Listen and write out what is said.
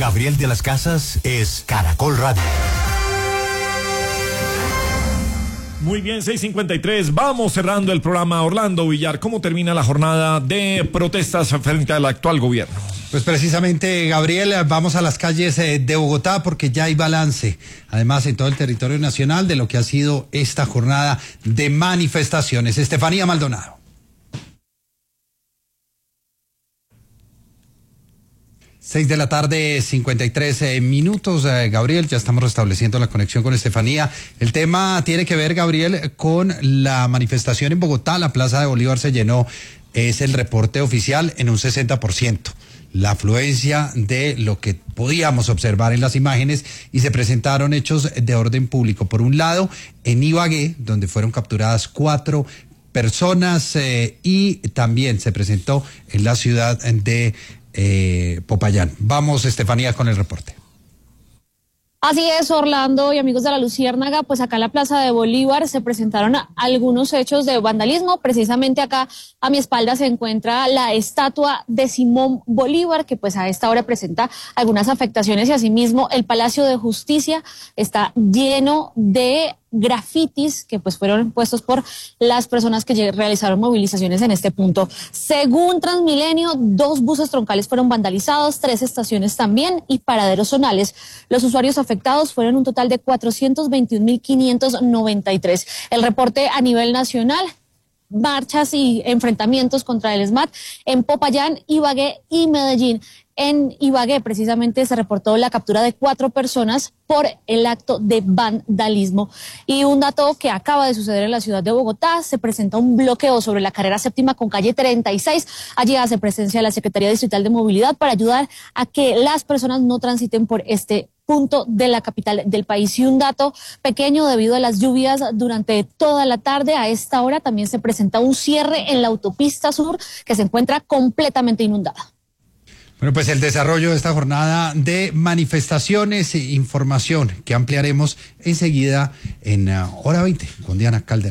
Gabriel de las Casas es Caracol Radio. Muy bien, 6:53. Vamos cerrando el programa. Orlando Villar, ¿cómo termina la jornada de protestas frente al actual gobierno? Pues precisamente, Gabriel, vamos a las calles de Bogotá porque ya hay balance, además en todo el territorio nacional, de lo que ha sido esta jornada de manifestaciones. Estefanía Maldonado. 6:53 p.m, Gabriel, ya estamos restableciendo la conexión con Estefanía. El tema tiene que ver, Gabriel, con la manifestación en Bogotá. La Plaza de Bolívar se llenó, es el reporte oficial, en un 60%. La afluencia de lo que podíamos observar en las imágenes, y se presentaron hechos de orden público. Por un lado, en Ibagué, donde fueron capturadas 4 personas, y también se presentó en la ciudad de Popayán. Vamos, Estefanía, con el reporte. Así es, Orlando y amigos de la Luciérnaga, pues acá en la Plaza de Bolívar se presentaron algunos hechos de vandalismo. Precisamente acá a mi espalda se encuentra la estatua de Simón Bolívar, que pues a esta hora presenta algunas afectaciones, y asimismo el Palacio de Justicia está lleno de grafitis que pues fueron puestos por las personas que realizaron movilizaciones en este punto. Según Transmilenio, 2 buses troncales fueron vandalizados, 3 estaciones también y paraderos zonales. Los usuarios afectados fueron un total de 421.593. El reporte a nivel nacional: marchas y enfrentamientos contra el ESMAD en Popayán, Ibagué y Medellín. En Ibagué, precisamente, se reportó la captura de 4 personas por el acto de vandalismo. Y un dato que acaba de suceder en la ciudad de Bogotá: se presenta un bloqueo sobre la carrera séptima con calle 36. Allí hace presencia la Secretaría Distrital de Movilidad para ayudar a que las personas no transiten por este punto de la capital del país. Y un dato pequeño: debido a las lluvias durante toda la tarde, a esta hora también se presenta un cierre en la autopista sur, que se encuentra completamente inundada. Bueno, pues el desarrollo de esta jornada de manifestaciones e información que ampliaremos enseguida en Hora 20 con Diana Calderón.